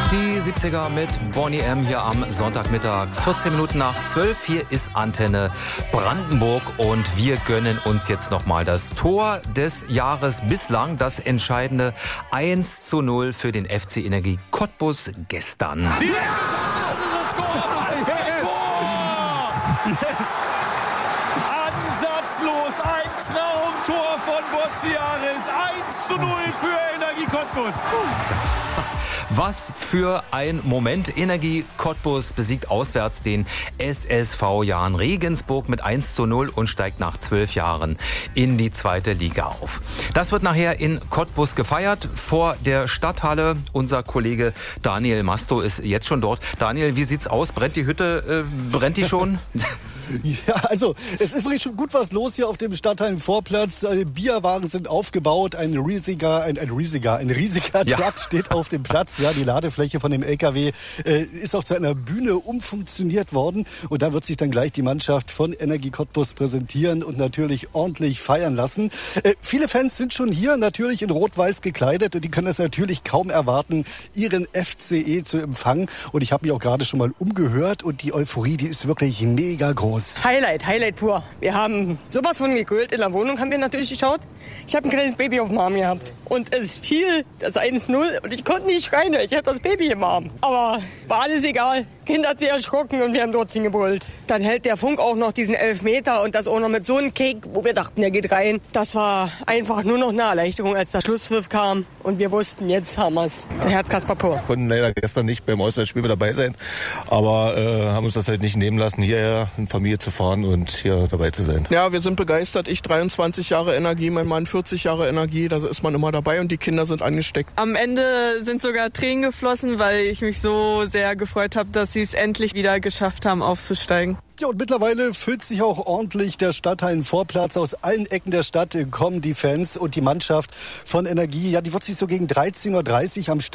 Die 70er mit Boney M. hier am Sonntagmittag, 14 Minuten nach 12. Hier ist Antenne Brandenburg und wir gönnen uns jetzt nochmal das Tor des Jahres. Bislang das entscheidende 1:0 für den FC Energie Cottbus gestern. Yes! Ansatzlos ein Traumtor von Boziaris. 1:0 für Energie Cottbus. Was für ein Moment. Energie Cottbus besiegt auswärts den SSV Jahn Regensburg mit 1:0 und steigt nach 12 Jahren in die zweite Liga auf. Das wird nachher in Cottbus gefeiert vor der Stadthalle. Unser Kollege Daniel Masto ist jetzt schon dort. Daniel, wie sieht's aus? Brennt die Hütte? Brennt die schon? Ja, also es ist wirklich schon gut was los hier auf dem Stadthallenvorplatz. Bierwagen sind aufgebaut, ein riesiger Truck steht auf dem Platz. Ja, die Ladefläche von dem LKW ist auch zu einer Bühne umfunktioniert worden. Und da wird sich dann gleich die Mannschaft von Energie Cottbus präsentieren und natürlich ordentlich feiern lassen. Viele Fans sind schon hier, natürlich in Rot-Weiß gekleidet. Und die können es natürlich kaum erwarten, ihren FCE zu empfangen. Und ich habe mich auch gerade schon mal umgehört. Und die Euphorie, die ist wirklich mega groß. Highlight pur. Wir haben sowas von gegrillt. In der Wohnung haben wir natürlich geschaut. Ich habe ein kleines Baby auf dem Arm gehabt. Und es fiel das 1:0 und ich konnte nicht schreien. Ich hatte das Baby im Arm. Aber war alles egal. Kind hat sich erschrocken und wir haben trotzdem gebrüllt. Dann hält der Funk auch noch diesen Elfmeter und das auch noch mit so einem Kick, wo wir dachten, der geht rein. Das war einfach nur noch eine Erleichterung, als der Schlusspfiff kam und wir wussten, jetzt haben wir es. Der Herzkasper pur. Wir konnten leider gestern nicht beim Auswärtsspiel mit dabei sein, aber haben uns das halt nicht nehmen lassen, hierher in Familie zu fahren und hier dabei zu sein. Ja, wir sind begeistert. Ich 23 Jahre Energie, mein Mann 40 Jahre Energie. Da ist man immer dabei und die Kinder sind angesteckt. Am Ende sind sogar Tränen geflossen, weil ich mich so sehr gefreut habe, dass sie es endlich wieder geschafft haben, aufzusteigen. Ja, und mittlerweile füllt sich auch ordentlich der Stadthallenvorplatz. Aus allen Ecken der Stadt kommen die Fans und die Mannschaft von Energie. Ja, die wird sich so gegen 13:30 Uhr am